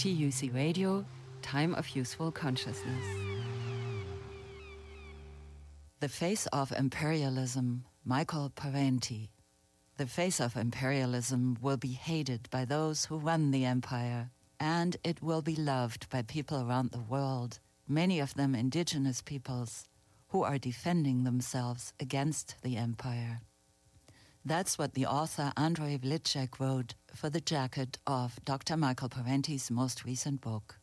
TUC Radio, Time of Useful Consciousness. The Face of Imperialism, Michael Parenti. The face of imperialism will be hated by those who run the empire, and it will be loved by people around the world, many of them indigenous peoples, who are defending themselves against the empire. That's what the author Andrei Vlček wrote for the jacket of Dr. Michael Parenti's most recent book.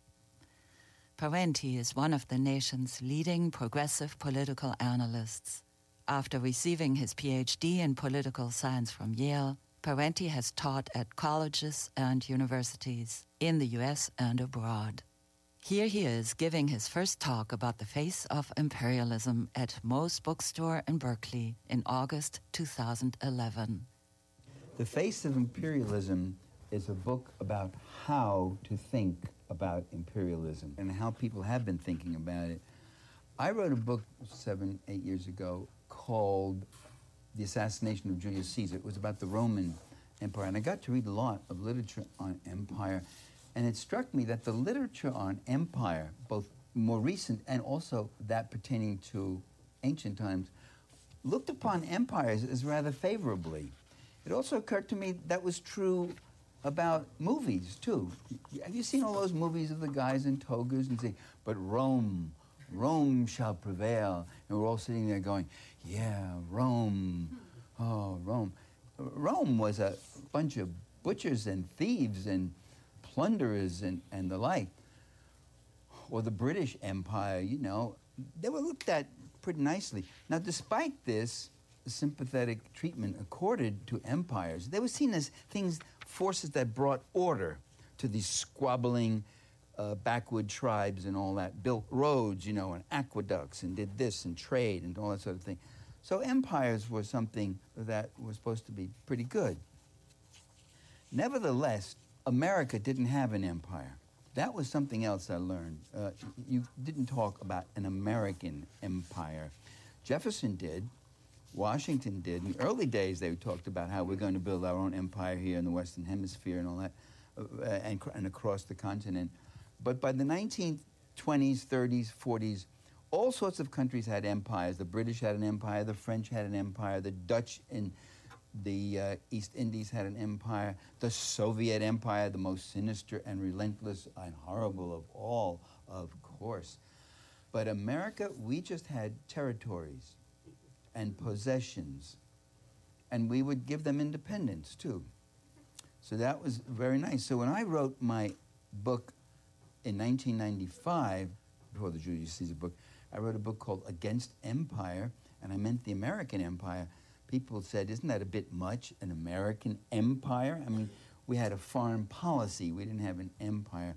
Parenti is one of the nation's leading progressive political analysts. After receiving his PhD in political science from Yale, Parenti has taught at colleges and universities in the US and abroad. Here he is giving his first talk about the face of imperialism at Moe's Bookstore in Berkeley in August 2011. The Face of Imperialism is a book about how to think about imperialism and how people have been thinking about it. I wrote a book 7-8 years ago called The Assassination of Julius Caesar. It was about the Roman Empire, and I got to read a lot of literature on empire. And it struck me that the literature on empire, both more recent and also that pertaining to ancient times, looked upon empires as rather favorably. It also occurred to me that was true about movies, too. Have you seen all those movies of the guys in togas and say, but Rome shall prevail? And we're all sitting there going, yeah, Rome, oh, Rome. Rome was a bunch of butchers and thieves and plunderers and the like. Or the British Empire, you know, they were looked at pretty nicely. Now, despite this sympathetic treatment accorded to empires, they were seen as forces that brought order to these squabbling backwood tribes and all that, built roads, you know, and aqueducts and did this and trade and all that sort of thing. So empires were something that was supposed to be pretty good. Nevertheless, America didn't have an empire. That was something else I learned. You didn't talk about an American empire. Jefferson did. Washington did. In the early days, they talked about how we're going to build our own empire here in the Western Hemisphere and all that, and across the continent. But by the 1920s, 30s, 40s, all sorts of countries had empires. The British had an empire. The French had an empire. The Dutch in the East Indies had an empire. The Soviet Empire, the most sinister and relentless and horrible of all, of course. But America, we just had territories and possessions, and we would give them independence, too. So that was very nice. So when I wrote my book in 1995, before the Julius Caesar book, I wrote a book called Against Empire, and I meant the American Empire. People said, isn't that a bit much, an American empire? I mean, we had a foreign policy. We didn't have an empire.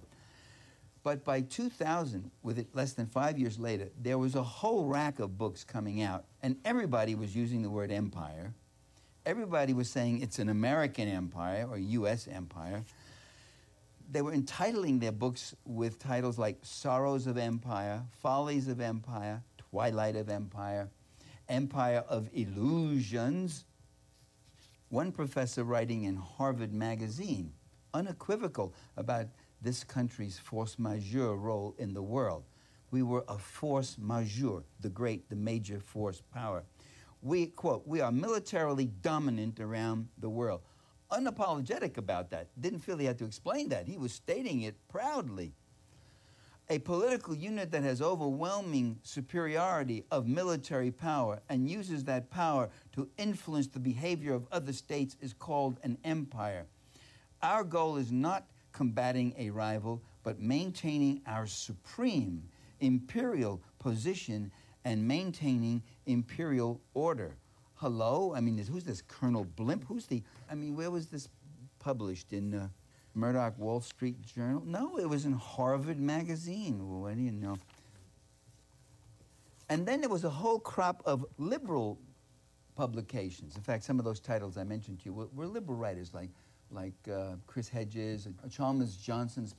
But by 2000, with it less than 5 years later, there was a whole rack of books coming out, and everybody was using the word empire. Everybody was saying it's an American empire or U.S. empire. They were entitling their books with titles like Sorrows of Empire, Follies of Empire, Twilight of Empire, Empire of Illusions. One professor writing in Harvard Magazine, unequivocal about this country's force majeure role in the world. We were a force majeure, the major force power. We, quote, we are militarily dominant around the world. Unapologetic about that. Didn't feel he had to explain that. He was stating it proudly. A political unit that has overwhelming superiority of military power and uses that power to influence the behavior of other states is called an empire. Our goal is not combating a rival, but maintaining our supreme imperial position and maintaining imperial order. Hello? I mean, who's this Colonel Blimp? Where was this published? In Murdoch Wall Street Journal? No, it was in Harvard Magazine. Well, what do you know? And then there was a whole crop of liberal publications. In fact, some of those titles I mentioned to you were liberal writers like Chris Hedges, Chalmers Johnson's